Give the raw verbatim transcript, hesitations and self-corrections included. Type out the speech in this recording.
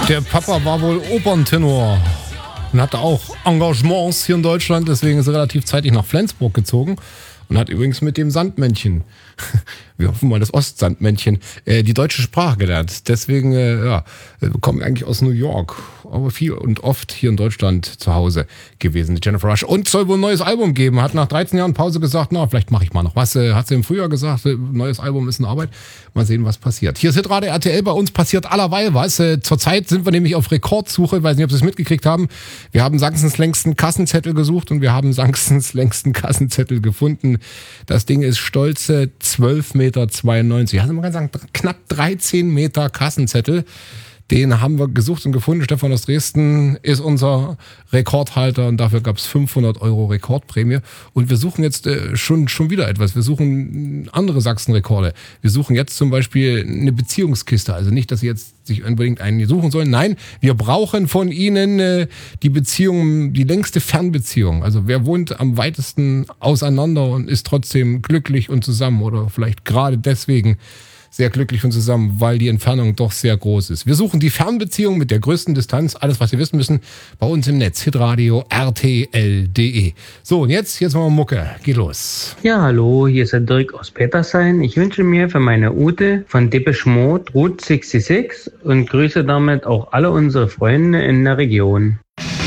Der Papa war wohl Operntenor und hatte auch Engagements hier in Deutschland, deswegen ist er relativ zeitig nach Flensburg gezogen und hat übrigens mit dem Sandmännchen, wir hoffen mal das Ostsandmännchen, äh, die deutsche Sprache gelernt. Deswegen, äh, ja, kommen eigentlich aus New York, aber viel und oft hier in Deutschland zu Hause gewesen, Jennifer Rush. Und soll wohl ein neues Album geben, hat nach dreizehn Jahren Pause gesagt, na, vielleicht mache ich mal noch was. Äh, hat sie im Frühjahr gesagt, äh, neues Album ist in Arbeit. Mal sehen, was passiert. Hier ist Hitradio R T L, bei uns passiert allerweil was. Äh, zurzeit sind wir nämlich auf Rekordsuche, weiß nicht, ob Sie es mitgekriegt haben. Wir haben Sachsens längsten Kassenzettel gesucht und wir haben Sachsens längsten Kassenzettel gefunden. Das Ding ist stolze zwölf Meter zweiundneunzig. Also man kann sagen, knapp dreizehn Meter Kassenzettel. Den haben wir gesucht und gefunden. Stefan aus Dresden ist unser Rekordhalter und dafür gab es fünfhundert Euro Rekordprämie. Und wir suchen jetzt äh, schon schon wieder etwas. Wir suchen andere Sachsenrekorde. Wir suchen jetzt zum Beispiel eine Beziehungskiste. Also nicht, dass Sie jetzt sich unbedingt einen suchen sollen. Nein, wir brauchen von Ihnen äh, die Beziehung, die längste Fernbeziehung. Also wer wohnt am weitesten auseinander und ist trotzdem glücklich und zusammen oder vielleicht gerade deswegen sehr glücklich und zusammen, weil die Entfernung doch sehr groß ist. Wir suchen die Fernbeziehung mit der größten Distanz. Alles, was Sie wissen müssen, bei uns im Netz. Hitradio R T L punkt de. So, und jetzt, jetzt mal Mucke. Geht los. Ja, hallo, hier ist der Dirk aus Petershain. Ich wünsche mir für meine Ute von Depeche Mode Route sechsundsechzig und grüße damit auch alle unsere Freunde in der Region.